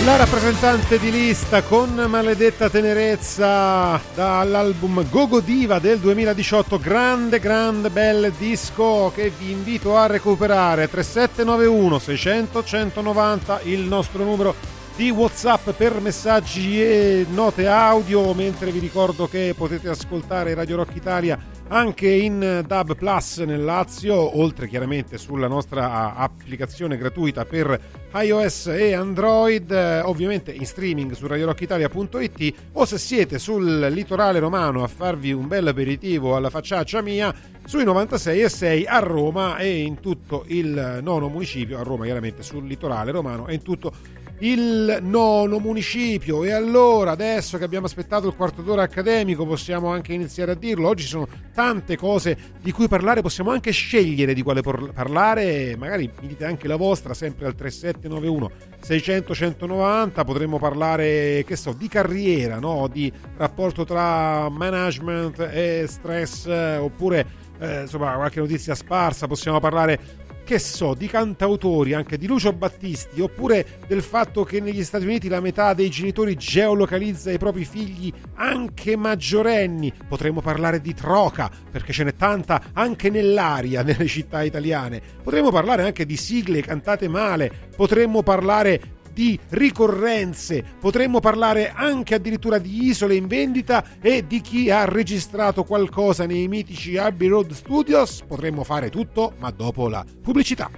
La rappresentante di lista con Maledetta tenerezza dall'album Gogo Diva del 2018, grande bel disco che vi invito a recuperare. 3791 600 190 il nostro numero di WhatsApp per messaggi e note audio, mentre vi ricordo che potete ascoltare Radio Rock Italia anche in DAB Plus nel Lazio, oltre chiaramente sulla nostra applicazione gratuita per iOS e Android, ovviamente in streaming su radiorockitalia.it, o se siete sul litorale romano a farvi un bel aperitivo alla facciaccia mia sui 96,6 a Roma e in tutto il nono municipio, a Roma chiaramente sul litorale romano e in tutto il nono municipio. E allora, adesso che abbiamo aspettato il quarto d'ora accademico, possiamo anche iniziare a dirlo. Oggi sono tante cose di cui parlare, possiamo anche scegliere di quale parlare, magari mi dite anche la vostra, sempre al 3791 600 190. Potremmo parlare, che so, di carriera, no? Di rapporto tra management e stress, oppure insomma qualche notizia sparsa. Possiamo parlare, che so, di cantautori, anche di Lucio Battisti, oppure del fatto che negli Stati Uniti la metà dei genitori geolocalizza i propri figli anche maggiorenni. Potremmo parlare di troca, perché ce n'è tanta anche nell'aria nelle città italiane. Potremmo parlare anche di sigle cantate male, potremmo parlare di ricorrenze, potremmo parlare anche addirittura di isole in vendita e di chi ha registrato qualcosa nei mitici Abbey Road Studios. Potremmo fare tutto, ma dopo la pubblicità.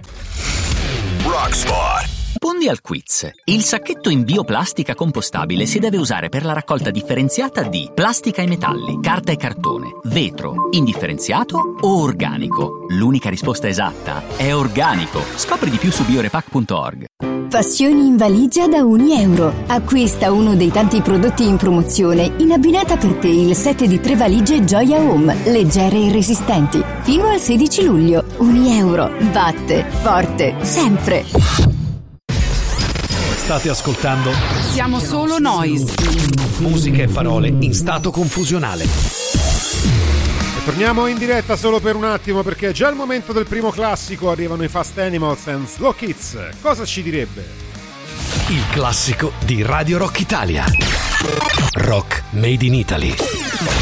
Rockspot. Rispondi al quiz. Il sacchetto in bioplastica compostabile si deve usare per la raccolta differenziata di plastica e metalli, carta e cartone, vetro, indifferenziato o organico. L'unica risposta esatta è organico. Scopri di più su biorepack.org. Passioni in valigia da €1. Acquista uno dei tanti prodotti in promozione in abbinata per te il set di 3 valigie Gioia Home, leggere e resistenti. Fino al 16 luglio. €1. Batte forte sempre. State ascoltando Siamo solo noi. musica e parole in stato confusionale. E torniamo in diretta solo per un attimo, perché è già il momento del primo classico. Arrivano i Fast Animals and Slow Kids. Cosa ci direbbe? Il classico di Radio Rock Italia. Rock Made in Italy.